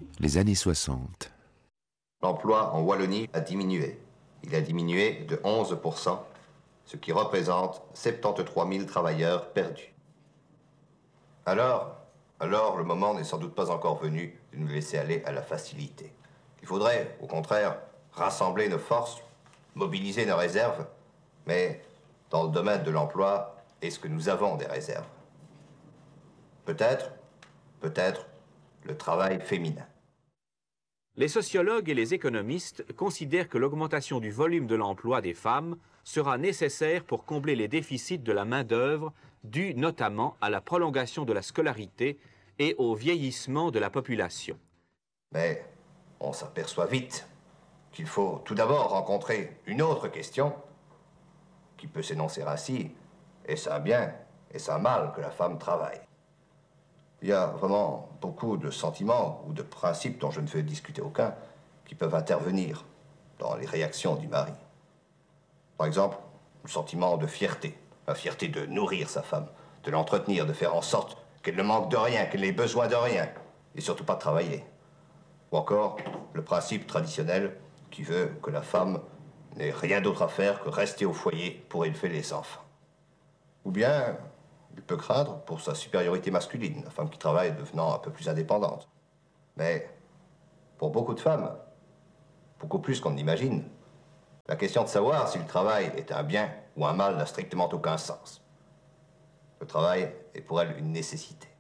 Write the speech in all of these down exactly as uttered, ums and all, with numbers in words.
les années soixante. L'emploi en Wallonie a diminué. Il a diminué de onze pour cent, ce qui représente soixante-treize mille travailleurs perdus. Alors, alors, le moment n'est sans doute pas encore venu de nous laisser aller à la facilité. Il faudrait, au contraire, rassembler nos forces, mobiliser nos réserves, mais dans le domaine de l'emploi, est-ce que nous avons des réserves? Peut-être, peut-être, le travail féminin. Les sociologues et les économistes considèrent que l'augmentation du volume de l'emploi des femmes sera nécessaire pour combler les déficits de la main-d'œuvre dus notamment à la prolongation de la scolarité et au vieillissement de la population. Mais on s'aperçoit vite qu'il faut tout d'abord rencontrer une autre question qui peut s'énoncer ainsi: est-ce un bien, est-ce un mal que la femme travaille? Il y a vraiment beaucoup de sentiments ou de principes dont je ne veux discuter aucun qui peuvent intervenir dans les réactions du mari. Par exemple, le sentiment de fierté, la fierté de nourrir sa femme, de l'entretenir, de faire en sorte qu'elle ne manque de rien, qu'elle n'ait besoin de rien, et surtout pas de travailler. Ou encore, le principe traditionnel qui veut que la femme n'ait rien d'autre à faire que rester au foyer pour élever les enfants. Ou bien, il peut craindre pour sa supériorité masculine, la femme qui travaille devenant un peu plus indépendante. Mais pour beaucoup de femmes, beaucoup plus qu'on n'imagine, la question de savoir si le travail est un bien ou un mal n'a strictement aucun sens. Le travail est pour elle une nécessité.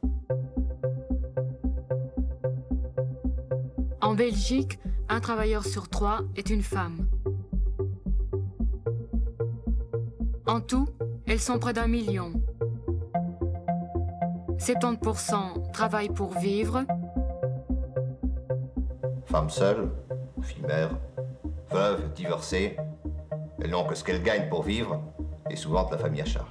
En Belgique, un travailleur sur trois est une femme. En tout, elles sont près d'un million. soixante-dix pour cent travaillent pour vivre. Femmes seules, filles mères, veuves, divorcées, elles n'ont que ce qu'elles gagnent pour vivre et souvent de la famille à charge.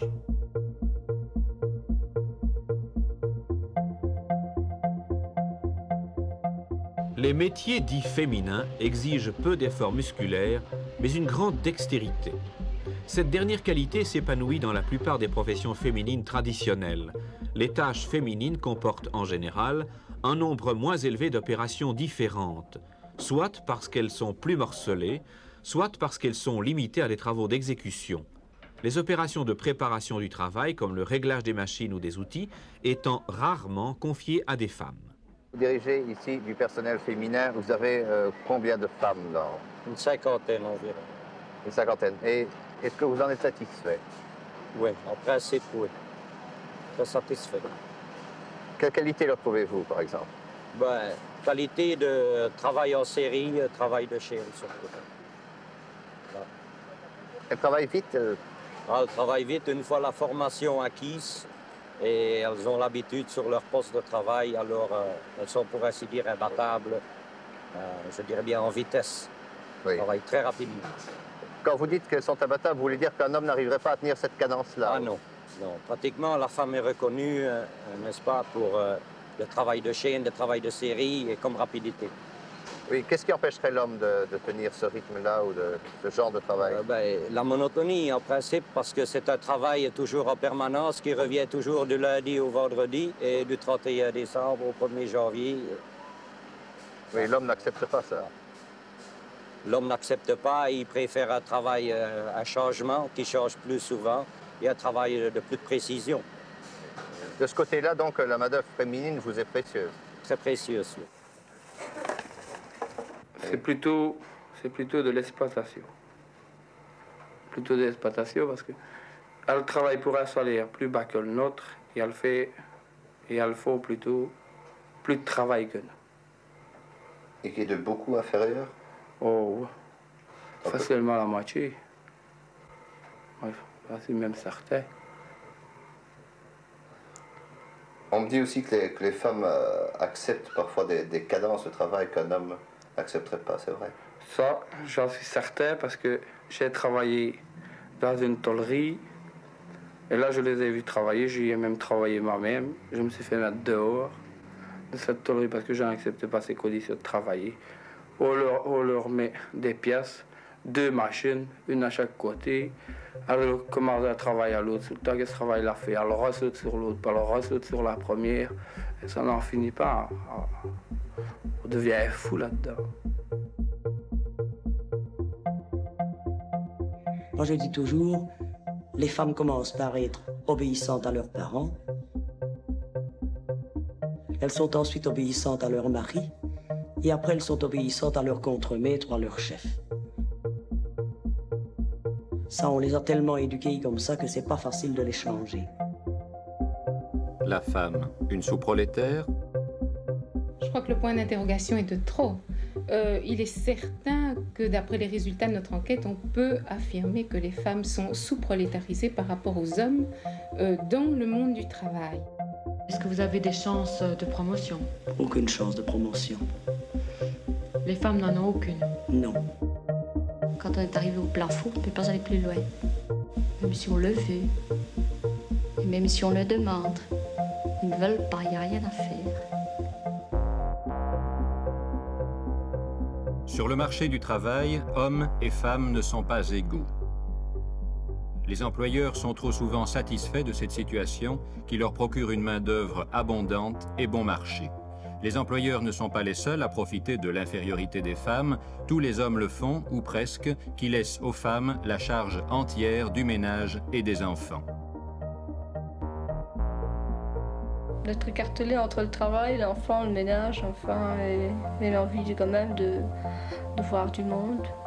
Les métiers dits féminins exigent peu d'efforts musculaires, mais une grande dextérité. Cette dernière qualité s'épanouit dans la plupart des professions féminines traditionnelles. Les tâches féminines comportent en général un nombre moins élevé d'opérations différentes, soit parce qu'elles sont plus morcelées, soit parce qu'elles sont limitées à des travaux d'exécution. Les opérations de préparation du travail, comme le réglage des machines ou des outils, étant rarement confiées à des femmes. Vous dirigez ici du personnel féminin. Vous avez euh, combien de femmes dans... Une cinquantaine environ. Une cinquantaine. Et est-ce que vous en êtes satisfait? Oui, en principe, oui. Très satisfait. Quelle qualité leur trouvez-vous, par exemple? Ben, qualité de travail en série, travail de chaîne, surtout. Voilà. Elles travaillent vite euh... ah, elles travaillent vite une fois la formation acquise. Et elles ont l'habitude sur leur poste de travail, alors euh, elles sont pour ainsi dire imbattables, euh, je dirais bien en vitesse. Oui. Elles travaillent très rapidement. Quand vous dites qu'elles sont imbattables, vous voulez dire qu'un homme n'arriverait pas à tenir cette cadence-là? Ah non, non. Pratiquement, la femme est reconnue, euh, n'est-ce pas, pour euh, le travail de chaîne, le travail de série et comme rapidité. Oui, qu'est-ce qui empêcherait l'homme de, de tenir ce rythme-là ou de ce genre de travail? euh, ben, La monotonie, en principe, parce que c'est un travail toujours en permanence qui revient toujours du lundi au vendredi et du trente et un décembre au premier janvier. Oui, l'homme n'accepte pas ça. L'homme n'accepte pas, il préfère un travail, euh, un changement qui change plus souvent et un travail de plus de précision. De ce côté-là, donc, la main-d'œuvre féminine vous est précieuse? Très précieuse, oui. C'est plutôt, c'est plutôt de l'exploitation. Plutôt de l'exploitation parce qu'elle travaille pour un salaire plus bas que le nôtre et elle fait, et elle faut plutôt plus de travail que nous. Et qui est de beaucoup inférieur? Oh, facilement la moitié. Ouais, c'est même certain. On me dit aussi que les, que les femmes euh, acceptent parfois des, des cadences de travail qu'un homme n'accepterait pas, c'est vrai? Ça, j'en suis certain parce que j'ai travaillé dans une tôlerie et là, je les ai vus travailler. J'y ai même travaillé moi-même. Je me suis fait mettre dehors de cette tôlerie parce que je n'acceptais pas ces conditions de travailler. On leur, on leur met des pièces, deux machines, une à chaque côté. Elle commence à travailler à l'autre. Tout le temps que ce travail l'a fait, elle ressaute sur l'autre, puis elle ressaute sur la première. Et ça n'en finit pas. on devient fou là-dedans. Moi, je dis toujours, les femmes commencent par être obéissantes à leurs parents. Elles sont ensuite obéissantes à leur mari. Et après, elles sont obéissantes à leur contremaître ou à leur chef. Ça, on les a tellement éduquées comme ça que c'est pas facile de les changer. La femme, une sous-prolétaire? Je crois que le point d'interrogation est de trop. Euh, il est certain que d'après les résultats de notre enquête, on peut affirmer que les femmes sont sous-prolétarisées par rapport aux hommes euh, dans le monde du travail. Est-ce que vous avez des chances de promotion? Aucune chance de promotion. Les femmes n'en ont aucune? Non. Quand on est arrivé au plafond, on ne peut pas aller plus loin. Même si on le veut, et même si on le demande, ils ne veulent pas, il n'y a rien à faire. Sur le marché du travail, hommes et femmes ne sont pas égaux. Les employeurs sont trop souvent satisfaits de cette situation qui leur procure une main-d'œuvre abondante et bon marché. Les employeurs ne sont pas les seuls à profiter de l'infériorité des femmes. Tous les hommes le font, ou presque, qui laissent aux femmes la charge entière du ménage et des enfants. D'être écartelé entre le travail, l'enfant, le ménage, enfin, et, et l'envie quand même de, de voir du monde.